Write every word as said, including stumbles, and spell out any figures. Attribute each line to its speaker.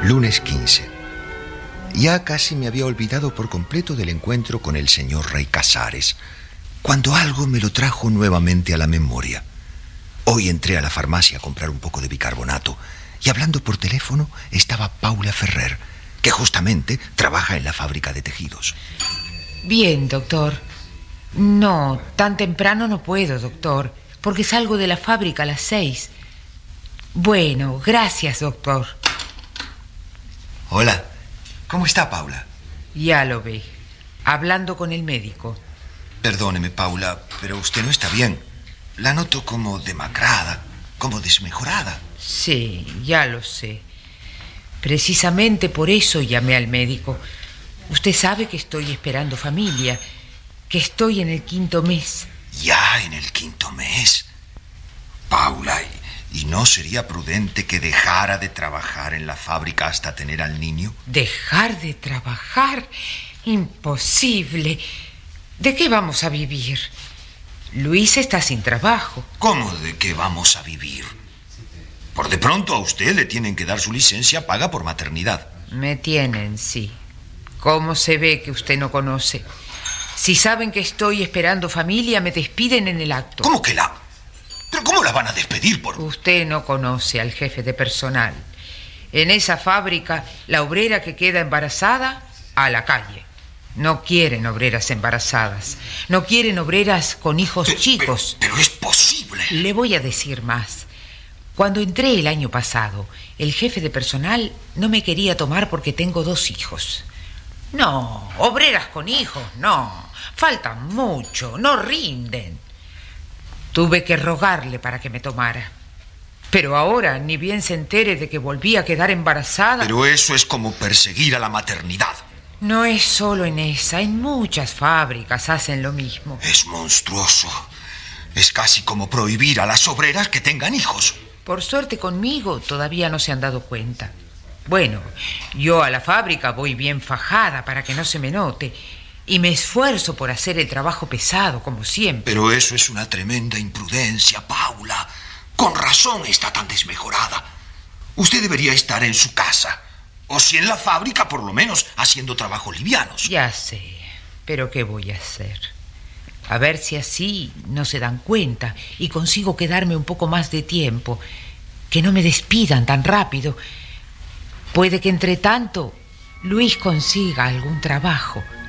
Speaker 1: Lunes quince. Ya casi me había olvidado por completo del encuentro con el señor Rey Casares, cuando algo me lo trajo nuevamente a la memoria. Hoy entré a la farmacia a comprar un poco de bicarbonato y hablando por teléfono estaba Paula Ferrer, que justamente trabaja en la fábrica de tejidos.
Speaker 2: Bien, doctor. No, tan temprano no puedo, doctor, porque salgo de la fábrica a las seis. Bueno, gracias, doctor.
Speaker 1: Hola, ¿cómo está Paula?
Speaker 2: Ya lo ve, hablando con el médico.
Speaker 1: Perdóneme, Paula, pero usted no está bien. La noto como demacrada, como desmejorada.
Speaker 2: Sí, ya lo sé. Precisamente por eso llamé al médico. Usted sabe que estoy esperando familia, que estoy en el quinto mes.
Speaker 1: ¿Ya en el quinto mes? Paula, ¿y, y no sería prudente que dejara de trabajar en la fábrica hasta tener al niño?
Speaker 2: ¿Dejar de trabajar? Imposible. ¿De qué vamos a vivir? Luis está sin trabajo.
Speaker 1: ¿Cómo de qué vamos a vivir? Por de pronto a usted le tienen que dar su licencia paga por maternidad.
Speaker 2: Me tienen, sí. ¿Cómo se ve que usted no conoce? Si saben que estoy esperando familia, me despiden en el acto.
Speaker 1: ¿Cómo que la...? ¿Pero cómo la van a despedir por...?
Speaker 2: Usted no conoce al jefe de personal. En esa fábrica, la obrera que queda embarazada, a la calle. No quieren obreras embarazadas. No quieren obreras con hijos
Speaker 1: pero,
Speaker 2: chicos.
Speaker 1: Pero, pero es posible.
Speaker 2: Le voy a decir más. Cuando entré el año pasado, el jefe de personal no me quería tomar porque tengo dos hijos. No, obreras con hijos, no. Faltan mucho, no rinden. Tuve que rogarle para que me tomara. Pero ahora, ni bien se entere de que volví a quedar embarazada...
Speaker 1: Pero eso es como perseguir a la maternidad.
Speaker 2: No es solo en esa, en muchas fábricas hacen lo mismo.
Speaker 1: Es monstruoso. Es casi como prohibir a las obreras que tengan hijos.
Speaker 2: Por suerte conmigo todavía no se han dado cuenta. Bueno, yo a la fábrica voy bien fajada para que no se me note y me esfuerzo por hacer el trabajo pesado, como siempre.
Speaker 1: Pero eso es una tremenda imprudencia, Paula. Con razón está tan desmejorada. Usted debería estar en su casa, o si en la fábrica, por lo menos, haciendo trabajos livianos.
Speaker 2: Ya sé, pero ¿qué voy a hacer? A ver si así no se dan cuenta y consigo quedarme un poco más de tiempo. Que no me despidan tan rápido. Puede que entre tanto Luis consiga algún trabajo.